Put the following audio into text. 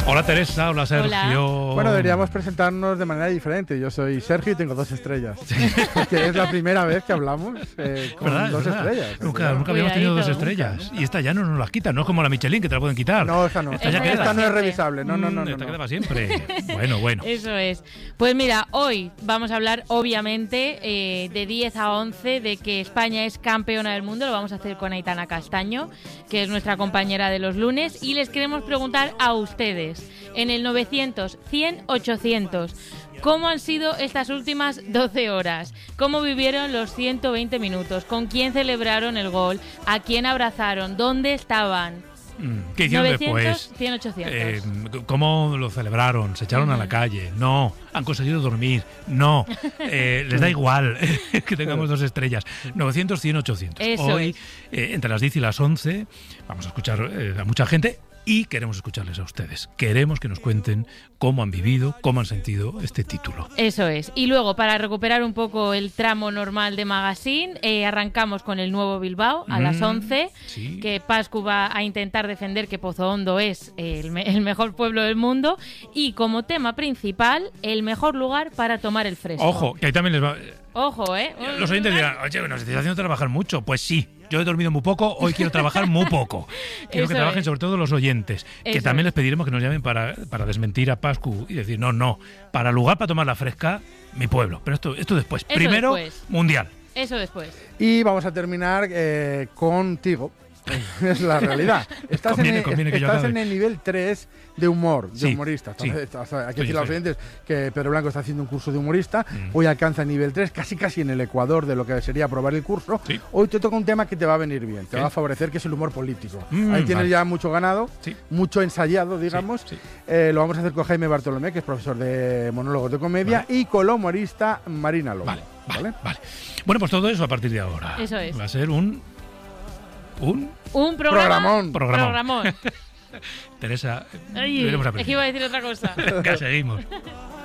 Hola Teresa, hola Sergio. Hola. Bueno, deberíamos presentarnos de manera diferente. Yo soy Sergio y tengo 2 estrellas. Que es la primera vez que hablamos con ¿Verdad? 2 ¿verdad? estrellas. Nunca habíamos tenido 2 estrellas. Nunca. Y esta ya no nos las quitan, no es como la Michelin que te la pueden quitar. No, esta no. Esta ya Esta queda. no es revisable. No. Esta queda para siempre. Bueno. Eso es. Pues mira, hoy vamos a hablar, obviamente, de 10 a 11, de que España es campeona del mundo. Lo vamos a hacer con Aitana Castaño, que es nuestra compañera de los lunes. Y les queremos preguntar a ustedes, en el 900, 100, 800, ¿cómo han sido estas últimas 12 horas? ¿Cómo vivieron los 120 minutos? ¿Con quién celebraron el gol? ¿A quién abrazaron? ¿Dónde estaban? ¿Qué hicieron 900, después? 100, 800. ¿Cómo lo celebraron? ¿Se echaron a la calle? No. ¿Han conseguido dormir? No. ¿Les da igual que tengamos 2 estrellas? 900, 100, 800. Eso Hoy, entre las 10 y las 11, vamos a escuchar a mucha gente. Y queremos escucharles a ustedes. Queremos que nos cuenten cómo han vivido, cómo han sentido este título. Eso es. Y luego, para recuperar un poco el tramo normal de Magazine, arrancamos con el nuevo Bilbao a las 11, sí. Que Pascu va a intentar defender que Pozo Hondo es el mejor pueblo del mundo. Y como tema principal, el mejor lugar para tomar el fresco. Ojo, que ahí también les va... Ojo, Los oyentes dirán, oye, nos estáis haciendo trabajar mucho. Pues sí, yo he dormido muy poco, hoy quiero trabajar muy poco. Quiero que trabajen sobre todo los oyentes, que también les pediremos que nos llamen para desmentir a Pascu y decir, no, para lugar para tomar la fresca, mi pueblo. Pero esto después. Eso Primero, después. Mundial. Eso después. Y vamos a terminar contigo. Es la realidad. Estás Conviene que yo acabe. en el nivel 3 de humor, de Sí, humorista. sí. Aquí decir a los oyentes que Pedro Blanco está haciendo un curso de humorista. Hoy alcanza el nivel 3, casi en el ecuador de lo que sería aprobar el curso. Sí. Hoy te toca un tema que te va a venir bien, te ¿Qué? va a favorecer, que es el humor político. vale. Ahí tienes ya mucho ganado, Sí. mucho ensayado, digamos. Sí. Lo vamos a hacer con Jaime Bartolomé, que es profesor de monólogos de comedia, y con la humorista Marina Lobo. Vale. Bueno, pues todo eso a partir de ahora. Eso es. Va a ser un Programón. Teresa, Ay, lo iremos es que iba a decir otra cosa. Ya seguimos.